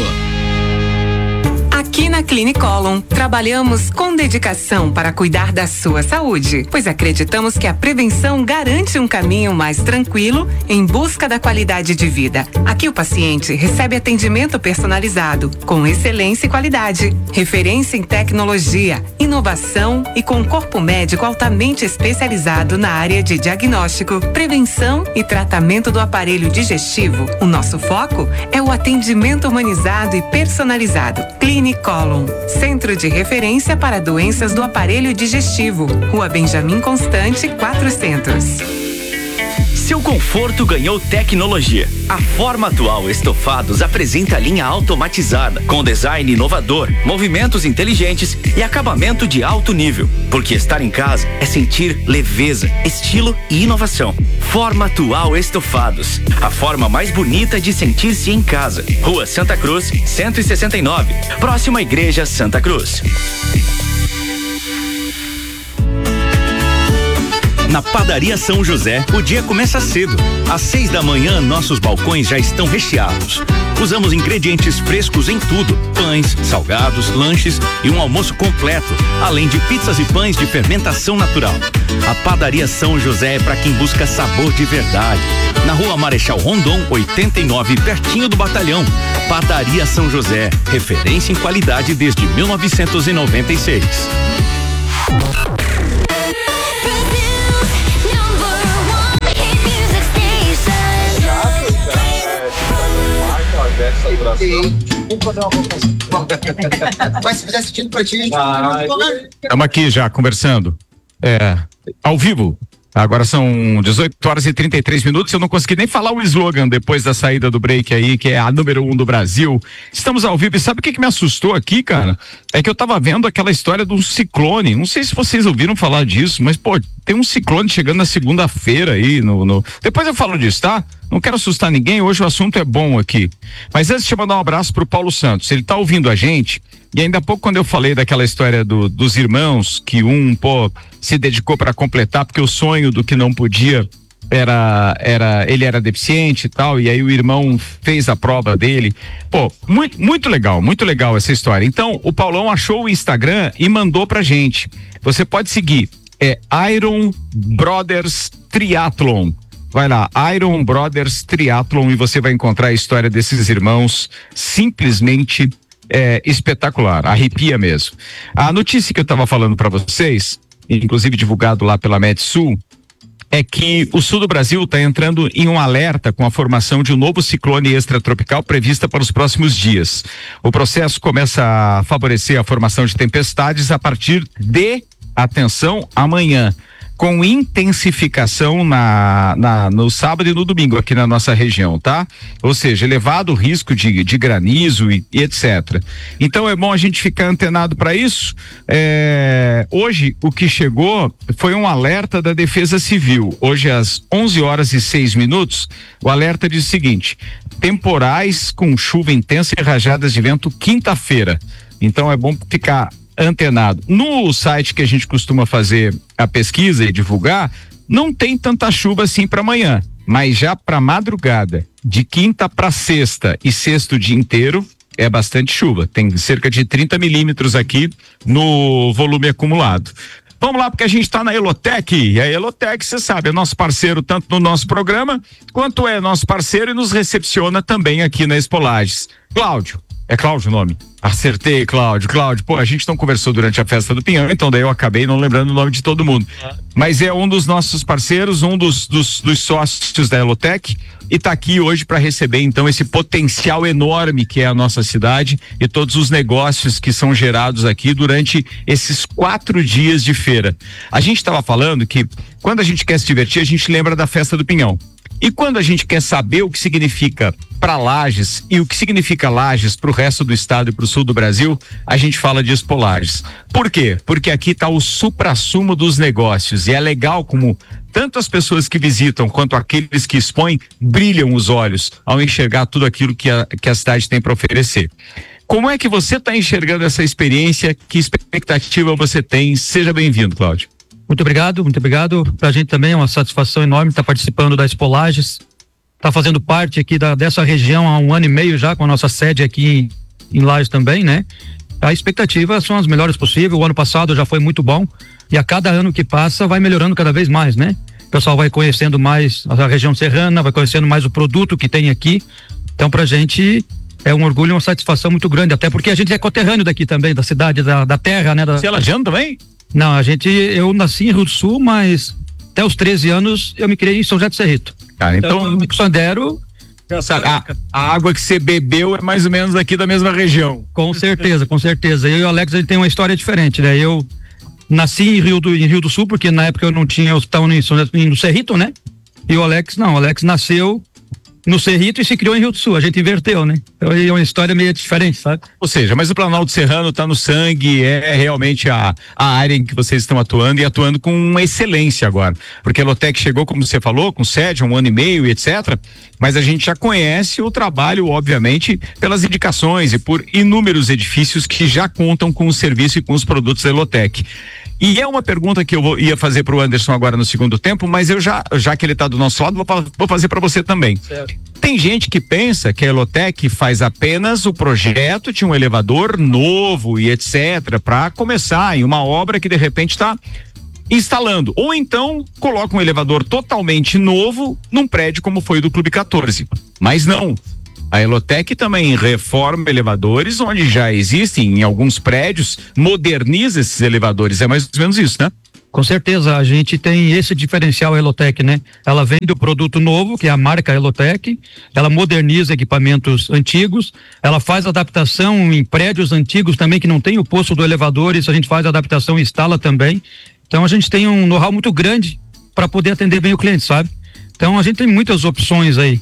Aqui na Clinicolon, trabalhamos com dedicação para cuidar da sua saúde, pois acreditamos que a prevenção garante um caminho mais tranquilo em busca da qualidade de vida. Aqui o paciente recebe atendimento personalizado, com excelência e qualidade, referência em tecnologia, inovação e com corpo médico altamente especializado na área de diagnóstico, prevenção e tratamento do aparelho digestivo. O nosso foco é o atendimento humanizado e personalizado. Clinicolon, centro de referência para doenças do aparelho digestivo. Rua Benjamin Constante, quatrocentos. Seu conforto ganhou tecnologia. A Forma Atual Estofados apresenta a linha automatizada, com design inovador, movimentos inteligentes e acabamento de alto nível. Porque estar em casa é sentir leveza, estilo e inovação. Forma Atual Estofados, a forma mais bonita de sentir-se em casa. Rua Santa Cruz, cento e sessenta e nove, próxima à Igreja Santa Cruz. Na Padaria São José, o dia começa cedo. Às seis da manhã, nossos balcões já estão recheados. Usamos ingredientes frescos em tudo: pães, salgados, lanches e um almoço completo, além de pizzas e pães de fermentação natural. A Padaria São José é para quem busca sabor de verdade. Na Rua Marechal Rondon, oitenta e nove, pertinho do Batalhão. Padaria São José, referência em qualidade desde mil novecentos e noventa e seis. Mas se fizer sentido pra ti, estamos aqui já conversando. É, ao vivo. Agora são dezoito horas e trinta e três minutos. Eu não consegui nem falar o slogan depois da saída do break aí, que é a número um do Brasil. Estamos ao vivo. E sabe o que, que me assustou aqui, cara? É que eu tava vendo aquela história do ciclone. Não sei se vocês ouviram falar disso, mas, pô, tem um ciclone chegando na segunda-feira aí. No, no... Depois eu falo disso, tá? Não quero assustar ninguém. Hoje o assunto é bom aqui. Mas antes, deixa eu mandar um abraço pro Paulo Santos. Ele tá ouvindo a gente. E ainda há pouco, quando eu falei daquela história do, dos irmãos, que um, pô, se dedicou para completar, porque o sonho do que não podia era, era, ele era deficiente e tal, e aí o irmão fez a prova dele. Pô, muito, muito legal, muito legal essa história. Então, o Paulão achou o Instagram e mandou pra gente. Você pode seguir, é Iron Brothers Triathlon. Vai lá, Iron Brothers Triathlon, e você vai encontrar a história desses irmãos simplesmente É espetacular, arrepia mesmo. A notícia que eu estava falando para vocês, inclusive divulgado lá pela Metsul, é que o sul do Brasil está entrando em um alerta com a formação de um novo ciclone extratropical prevista para os próximos dias. O processo começa a favorecer a formação de tempestades a partir de, atenção, amanhã, com intensificação na, na, no sábado e no domingo aqui na nossa região, tá? Ou seja, elevado risco de, de granizo e, e etcétera. Então é bom a gente ficar antenado para isso. É, hoje o que chegou foi um alerta da Defesa Civil. Hoje às onze horas e seis minutos, o alerta diz o seguinte: temporais com chuva intensa e rajadas de vento quinta-feira. Então é bom ficar antenado. No site que a gente costuma fazer a pesquisa e divulgar, não tem tanta chuva assim para amanhã, mas já para madrugada, de quinta para sexta e sexto o dia inteiro, é bastante chuva. Tem cerca de trinta milímetros aqui no volume acumulado. Vamos lá, porque a gente está na Elotec, e a Elotec, você sabe, é nosso parceiro tanto no nosso programa, quanto é nosso parceiro e nos recepciona também aqui na Expo Lages. Cláudio, é Cláudio o nome? Acertei, Cláudio. Cláudio, pô, a gente não conversou durante a festa do Pinhão, então daí eu acabei não lembrando o nome de todo mundo. Mas é um dos nossos parceiros, um dos, dos, dos sócios da Elotec, e tá aqui hoje para receber então esse potencial enorme que é a nossa cidade e todos os negócios que são gerados aqui durante esses quatro dias de feira. A gente estava falando que quando a gente quer se divertir, a gente lembra da festa do Pinhão. E quando a gente quer saber o que significa para Lages e o que significa Lages para o resto do estado e para o sul do Brasil, a gente fala de Expo Lages. Por quê? Porque aqui está o suprassumo dos negócios, e é legal como tanto as pessoas que visitam quanto aqueles que expõem brilham os olhos ao enxergar tudo aquilo que a, que a cidade tem para oferecer. Como é que você está enxergando essa experiência? Que expectativa você tem? Seja bem-vindo, Cláudio. Muito obrigado, muito obrigado. Pra gente também é uma satisfação enorme estar participando da Expo Lages, tá fazendo parte aqui da, dessa região há um ano e meio já, com a nossa sede aqui em, em Lages também, né? A expectativa são as melhores possíveis. O ano passado já foi muito bom e a cada ano que passa vai melhorando cada vez mais, né? O pessoal vai conhecendo mais a região serrana, vai conhecendo mais o produto que tem aqui. Então, pra gente é um orgulho e uma satisfação muito grande, até porque a gente é conterrâneo daqui também, da cidade, da, da terra, né? Da... Você é lagiano também? Não, a gente, eu nasci em Rio do Sul, mas até os treze anos eu me criei em São José do Cerrito. Cara, então, então Sandero, a, a água que você bebeu é mais ou menos aqui da mesma região. Com certeza, com certeza. Eu e o Alex, a gente tem uma história diferente, né? Eu nasci em Rio do, em Rio do Sul, porque na época eu não tinha hospital no, no Cerrito, né? E o Alex não, o Alex nasceu no Cerrito e se criou em Rio do Sul, a gente inverteu, né? Então é uma história meio diferente, sabe? Ou seja, mas o Planalto Serrano tá no sangue, é realmente a, a área em que vocês estão atuando e atuando com uma excelência agora, porque a Elotec chegou, como você falou, com sede há um ano e meio e etcétera, mas a gente já conhece o trabalho, obviamente, pelas indicações e por inúmeros edifícios que já contam com o serviço e com os produtos da Elotec. E é uma pergunta que eu vou, ia fazer para o Anderson agora no segundo tempo, mas eu já, já que ele está do nosso lado, vou, vou fazer para você também. Certo. Tem gente que pensa que a Elotec faz apenas o projeto de um elevador novo e etcétera para começar em uma obra que de repente está instalando, ou então coloca um elevador totalmente novo num prédio como foi o do Clube quatorze. Mas não. A Elotec também reforma elevadores onde já existem em alguns prédios, moderniza esses elevadores, é mais ou menos isso, né? Com certeza, a gente tem esse diferencial Elotec, né? Ela vende o produto novo, que é a marca Elotec, ela moderniza equipamentos antigos, ela faz adaptação em prédios antigos também que não tem o posto do elevador, isso a gente faz adaptação e instala também. Então a gente tem um know-how muito grande para poder atender bem o cliente, sabe? Então a gente tem muitas opções aí.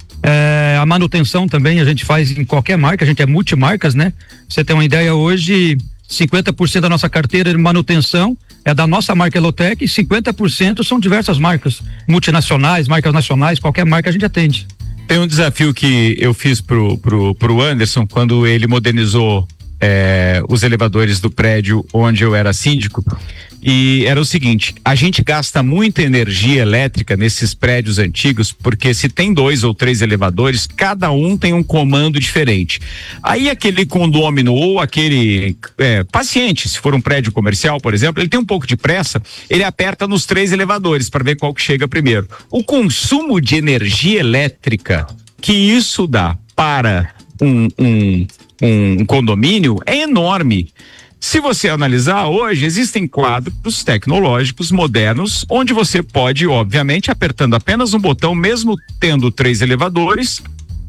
É, a manutenção também a gente faz em qualquer marca, a gente é multimarcas, né? Você tem uma ideia, hoje cinquenta por cento da nossa carteira de manutenção é da nossa marca Elotec e cinquenta por cento são diversas marcas, multinacionais, marcas nacionais, qualquer marca a gente atende. Tem um desafio que eu fiz pro, pro, pro Anderson quando ele modernizou é, os elevadores do prédio onde eu era síndico, e era o seguinte: a gente gasta muita energia elétrica nesses prédios antigos, porque se tem dois ou três elevadores, cada um tem um comando diferente. Aí aquele condômino ou aquele é, paciente, se for um prédio comercial, por exemplo, ele tem um pouco de pressa, ele aperta nos três elevadores para ver qual que chega primeiro. O consumo de energia elétrica que isso dá para um, um, um condomínio é enorme. Se você analisar hoje, existem quadros tecnológicos modernos onde você pode, obviamente, apertando apenas um botão, mesmo tendo três elevadores,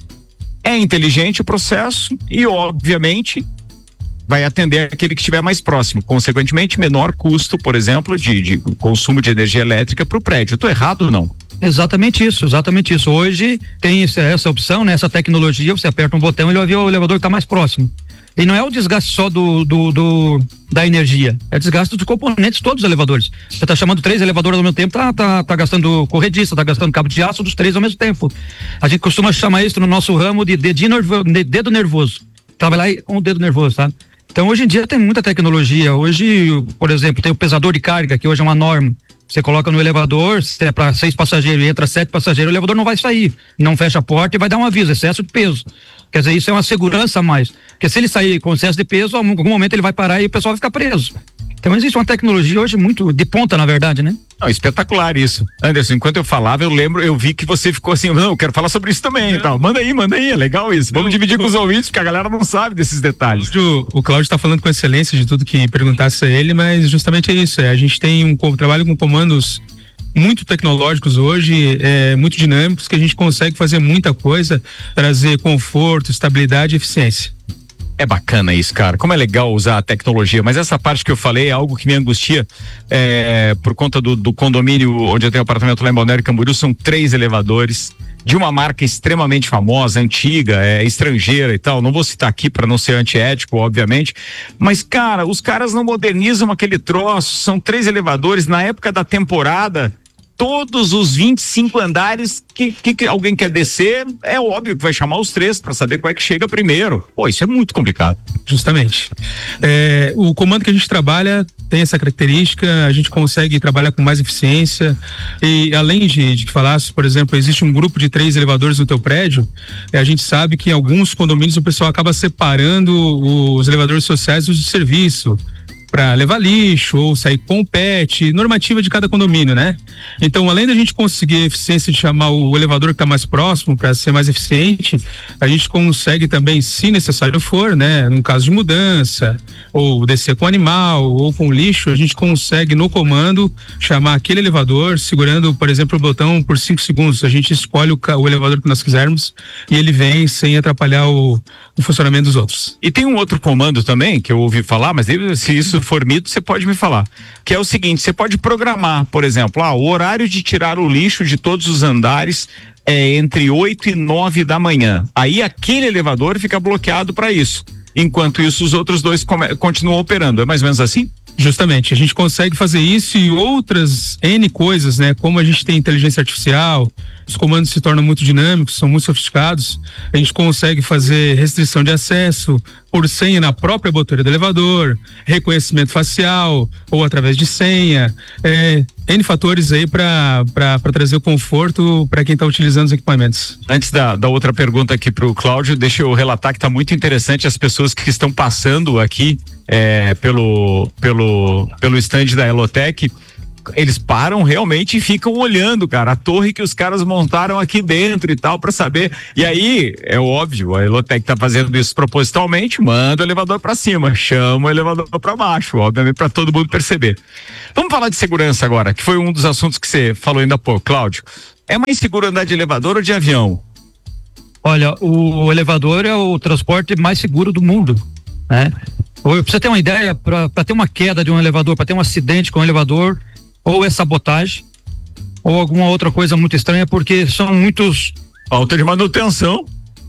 é inteligente o processo e, obviamente, vai atender aquele que estiver mais próximo. Consequentemente, menor custo, por exemplo, de, de consumo de energia elétrica para o prédio. Estou errado ou não? Exatamente isso, exatamente isso. Hoje tem essa, essa opção, né? Essa tecnologia, você aperta um botão e ele vai ver o elevador que está mais próximo. E não é o desgaste só do, do, do da energia, é desgaste dos componentes, todos os elevadores. Você está chamando três elevadores ao mesmo tempo, tá, tá, tá gastando corrediça, tá gastando cabo de aço dos três ao mesmo tempo. A gente costuma chamar isso no nosso ramo de dedinho nervo, de dedo nervoso. Trabalhar com o dedo nervoso, tá? Então hoje em dia tem muita tecnologia. Hoje, por exemplo, tem o pesador de carga, que hoje é uma norma. Você coloca no elevador, se é para seis passageiros e entra sete passageiros, o elevador não vai sair, não fecha a porta e vai dar um aviso, excesso de peso. Quer dizer, isso é uma segurança a mais. Porque se ele sair com excesso de peso, em algum momento ele vai parar e o pessoal vai ficar preso. Então existe uma tecnologia hoje muito de ponta, na verdade, né? Não, espetacular isso. Anderson, enquanto eu falava, eu lembro, eu vi que você ficou assim, não, eu quero falar sobre isso também e tal. Manda aí, manda aí, é legal isso. Vamos dividir com os ouvintes, porque a galera não sabe desses detalhes. O, o Cláudio está falando com excelência de tudo que perguntasse a ele, mas justamente é isso. É, a gente tem um trabalho com comandos muito tecnológicos hoje, é, muito dinâmicos, que a gente consegue fazer muita coisa, trazer conforto, estabilidade e eficiência. É bacana isso, cara. Como é legal usar a tecnologia, mas essa parte que eu falei é algo que me angustia, é, por conta do, do condomínio onde eu tenho apartamento lá em Balneário Camboriú, são três elevadores de uma marca extremamente famosa, antiga, é, estrangeira e tal. Não vou citar aqui para não ser antiético, obviamente, mas, cara, os caras não modernizam aquele troço. São três elevadores na época da temporada. Todos os vinte e cinco andares que, que, que alguém quer descer, é óbvio que vai chamar os três para saber qual é que chega primeiro. Pô, isso é muito complicado. Justamente. É, o comando que a gente trabalha tem essa característica, a gente consegue trabalhar com mais eficiência e além de, de que falasse, por exemplo, existe um grupo de três elevadores no teu prédio, é, a gente sabe que em alguns condomínios o pessoal acaba separando os elevadores sociais dos de serviço, para levar lixo ou sair com o pet, normativa de cada condomínio, né? Então, além da gente conseguir a eficiência de chamar o elevador que está mais próximo para ser mais eficiente, a gente consegue também, se necessário for, né? No caso de mudança, ou descer com animal, ou com lixo, a gente consegue no comando chamar aquele elevador, segurando, por exemplo, o botão por cinco segundos. A gente escolhe o, o elevador que nós quisermos e ele vem sem atrapalhar o, o funcionamento dos outros. E tem um outro comando também que eu ouvi falar, mas se isso for mito, você pode me falar, que é o seguinte: você pode programar, por exemplo, ah, o horário de tirar o lixo de todos os andares é entre oito e nove da manhã. Aí aquele elevador fica bloqueado para isso. Enquanto isso, os outros dois come- continuam operando. É mais ou menos assim? Justamente, a gente consegue fazer isso e outras N coisas, né? Como a gente tem inteligência artificial, os comandos se tornam muito dinâmicos, são muito sofisticados, a gente consegue fazer restrição de acesso por senha na própria botoeira do elevador, reconhecimento facial ou através de senha, é, N fatores aí para trazer o conforto para quem está utilizando os equipamentos. Antes da, da outra pergunta aqui para o Cláudio, deixa eu relatar que está muito interessante as pessoas que estão passando aqui é, pelo, pelo, pelo stand da Elotec. Eles param realmente e ficam olhando, cara, a torre que os caras montaram aqui dentro e tal, para saber. E aí, é óbvio, a Elotec tá fazendo isso propositalmente, manda o elevador para cima, chama o elevador para baixo, obviamente, para todo mundo perceber. Vamos falar de segurança agora, que foi um dos assuntos que você falou ainda há pouco, Cláudio. É mais seguro andar de elevador ou de avião? Olha, o elevador é o transporte mais seguro do mundo, né? Pra você ter uma ideia, para ter uma queda de um elevador, para ter um acidente com um elevador, ou é sabotagem, ou alguma outra coisa muito estranha, porque são muitos... Falta de manutenção.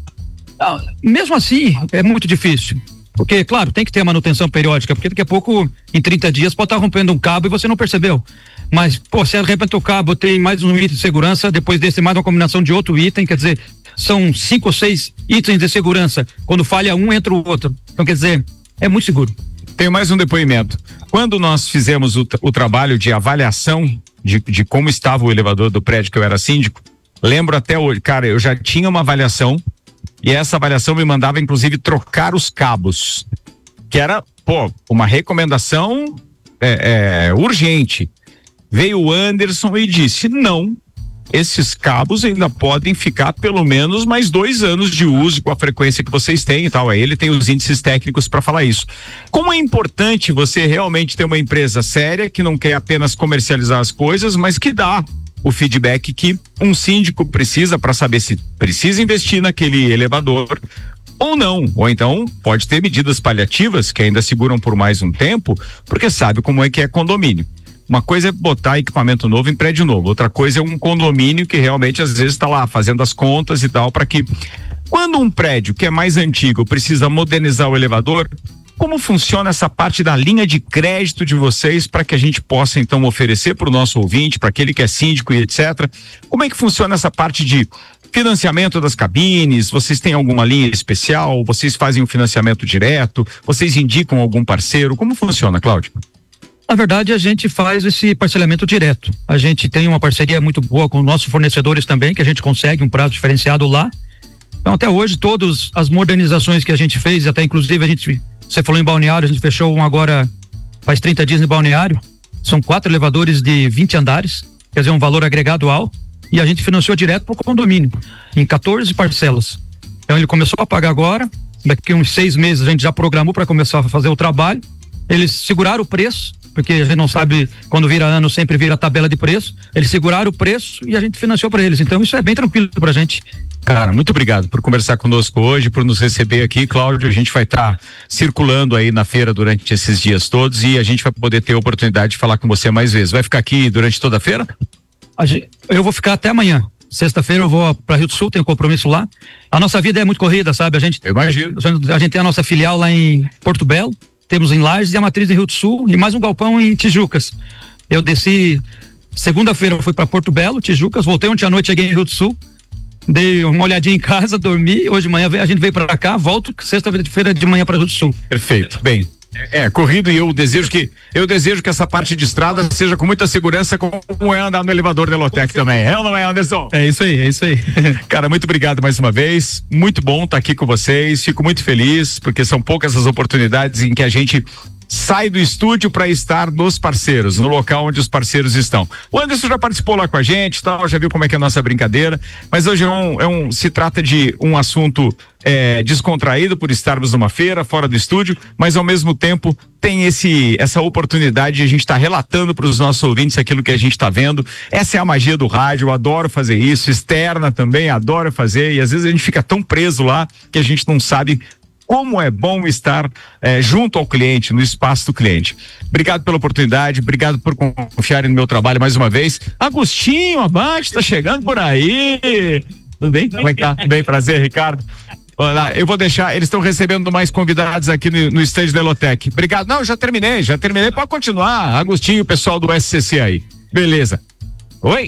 Ah, mesmo assim, é muito difícil. Porque, claro, tem que ter a manutenção periódica, porque daqui a pouco, em trinta dias, pode estar rompendo um cabo e você não percebeu. Mas, pô, se arrebenta o cabo, tem mais um item de segurança, depois desse mais uma combinação de outro item, quer dizer, são cinco ou seis itens de segurança. Quando falha um, entra o outro. Então, quer dizer, é muito seguro. Tenho mais um depoimento. Quando nós fizemos o, o trabalho de avaliação de, de como estava o elevador do prédio que eu era síndico, lembro até hoje, cara, eu já tinha uma avaliação e essa avaliação me mandava inclusive trocar os cabos, que era, pô, uma recomendação é, é, urgente. Veio o Anderson e disse, não, esses cabos ainda podem ficar pelo menos mais dois anos de uso com a frequência que vocês têm e tal. Aí ele tem os índices técnicos para falar isso. Como é importante você realmente ter uma empresa séria que não quer apenas comercializar as coisas, mas que dá o feedback que um síndico precisa para saber se precisa investir naquele elevador ou não, ou então pode ter medidas paliativas que ainda seguram por mais um tempo, porque sabe como é que é condomínio. Uma coisa é botar equipamento novo em prédio novo, outra coisa é um condomínio que realmente às vezes está lá fazendo as contas e tal, para que quando um prédio que é mais antigo precisa modernizar o elevador, como funciona essa parte da linha de crédito de vocês para que a gente possa então oferecer para o nosso ouvinte, para aquele que é síndico e etcétera. Como é que funciona essa parte de financiamento das cabines? Vocês têm alguma linha especial? Vocês fazem um financiamento direto? Vocês indicam algum parceiro? Como funciona, Cláudio? Na verdade, a gente faz esse parcelamento direto. A gente tem uma parceria muito boa com nossos fornecedores também, que a gente consegue um prazo diferenciado lá. Então, até hoje, todas as modernizações que a gente fez, até inclusive a gente, você falou em Balneário, a gente fechou um agora faz trinta dias em Balneário. São quatro elevadores de vinte andares, quer dizer, um valor agregado alto, e a gente financiou direto para o condomínio, em quatorze parcelas. Então, ele começou a pagar agora, daqui a uns seis meses a gente já programou para começar a fazer o trabalho. Eles seguraram o preço, porque a gente não sabe, quando vira ano sempre vira a tabela de preço. Eles seguraram o preço e a gente financiou para eles. Então isso é bem tranquilo pra gente. Cara, muito obrigado por conversar conosco hoje, por nos receber aqui, Cláudio. A gente vai estar tá circulando aí na feira durante esses dias todos e a gente vai poder ter a oportunidade de falar com você mais vezes. Vai ficar aqui durante toda a feira? A gente, eu vou ficar até amanhã. Sexta-feira eu vou para Rio do Sul, tenho compromisso lá. A nossa vida é muito corrida, sabe? A gente, eu imagino. A gente tem a nossa filial lá em Porto Belo, temos em Lages e a matriz em Rio do Sul e mais um galpão em Tijucas. Eu desci segunda-feira, eu fui para Porto Belo, Tijucas, voltei ontem à noite, cheguei em Rio do Sul, dei uma olhadinha em casa, dormi, hoje de manhã a gente veio para cá, volto sexta-feira de manhã para Rio do Sul. Perfeito, bem. É, corrido, e eu desejo que eu desejo que essa parte de estrada seja com muita segurança, como é andar no elevador da Elotec também. É ou não é, Anderson? É isso aí, é isso aí. Cara, muito obrigado mais uma vez. Muito bom estar aqui com vocês. Fico muito feliz, porque são poucas as oportunidades em que a gente sai do estúdio para estar nos parceiros, no local onde os parceiros estão. O Anderson já participou lá com a gente, tal, já viu como é que é a nossa brincadeira, mas hoje é um, é um se trata de um assunto é, descontraído por estarmos numa feira, fora do estúdio, mas ao mesmo tempo tem esse essa oportunidade de a gente estar tá relatando para os nossos ouvintes aquilo que a gente está vendo. Essa é a magia do rádio, eu adoro fazer isso, externa também, adoro fazer, e às vezes a gente fica tão preso lá que a gente não sabe como é bom estar eh, junto ao cliente, no espaço do cliente. Obrigado pela oportunidade, obrigado por confiarem no meu trabalho mais uma vez. Agostinho Abate tá chegando por aí. Tudo bem? Como é que tá? Tudo bem? Prazer, Ricardo. Olha, eu vou deixar, eles estão recebendo mais convidados aqui no, no estande da Elotec. Obrigado. Não, já terminei, já terminei. Pode continuar. Agostinho, pessoal do S C C aí. Beleza. Oi?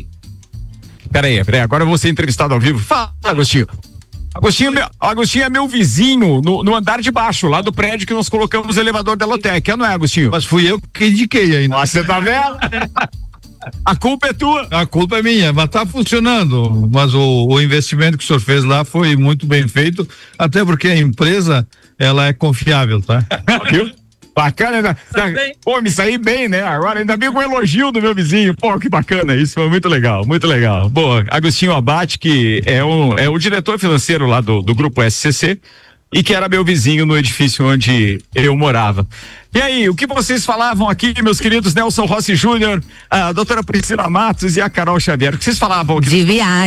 Peraí, peraí, agora eu vou ser entrevistado ao vivo. Fala, Agostinho. Agostinho, meu, Agostinho é meu vizinho no, no andar de baixo, lá do prédio que nós colocamos o elevador da Elotec, não é, Agostinho? Mas fui eu que indiquei aí. Nossa, você tá vendo? A culpa é tua. A culpa é minha, mas tá funcionando. Mas o, o investimento que o senhor fez lá foi muito bem feito, até porque a empresa, ela é confiável, tá? Viu? Bacana, né? Pô, me saí bem, né? Agora ainda bem com um elogio do meu vizinho. Pô, que bacana, isso foi muito legal, muito legal. Boa, Agostinho Abate, que é o, é o diretor financeiro lá do, do grupo S C C e que era meu vizinho no edifício onde eu morava. E aí, o que vocês falavam aqui, meus queridos Nelson Rossi Júnior, a doutora Priscila Matos e a Carol Xavier? O que vocês falavam aqui? De viagem.